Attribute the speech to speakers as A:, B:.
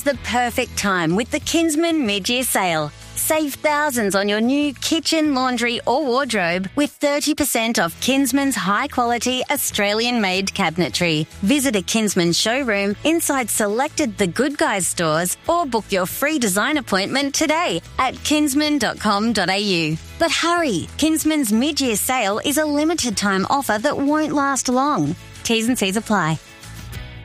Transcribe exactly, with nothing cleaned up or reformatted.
A: The perfect time with the Kinsman mid-year sale. Save thousands on your new kitchen, laundry or wardrobe with thirty percent off Kinsman's high-quality Australian-made cabinetry. Visit a Kinsman showroom inside selected The Good Guys stores or book your free design appointment today at kinsman dot com dot a u. But hurry, Kinsman's mid-year sale is a limited time offer that won't last long. T's and C's apply.